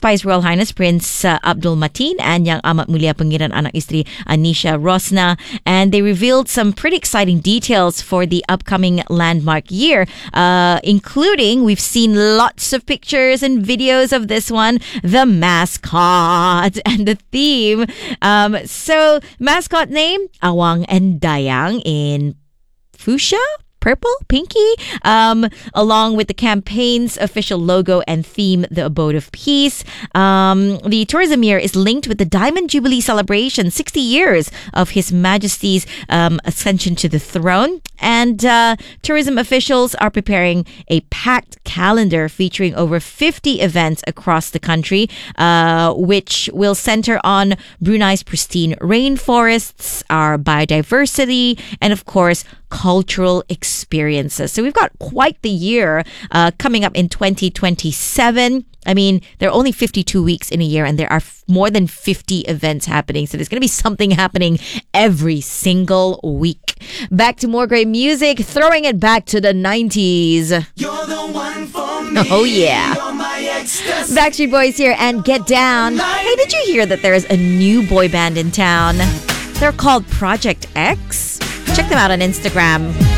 by His Royal Highness Prince Abdul Mateen and Yang Amat Mulia Pangeran Anak Isteri Anisha Rosna. And they revealed some pretty exciting details for the upcoming landmark year, including we've seen lots of pictures and videos of this one, the mascot and the theme. So mascot name, Awang and Dayang in fuchsia? Purple, pinky, along with the campaign's official logo and theme, the Abode of Peace. The tourism year is linked with the Diamond Jubilee celebration, 60 years of His Majesty's ascension to the throne. And tourism officials are preparing a packed calendar featuring over 50 events across the country, which will center on Brunei's pristine rainforests, our biodiversity, and of course, cultural experiences. So we've got quite the year coming up in 2027. I mean, there are only 52 weeks in a year and there are more than 50 events happening. So there's going to be something happening every single week. Back to more great music, throwing it back to the 90s. You're the one for me. Oh, yeah. You're my ecstasy. Backstreet Boys here and Get Down. Hey, did you hear that there is a new boy band in town? They're called Project X. Check them out on Instagram.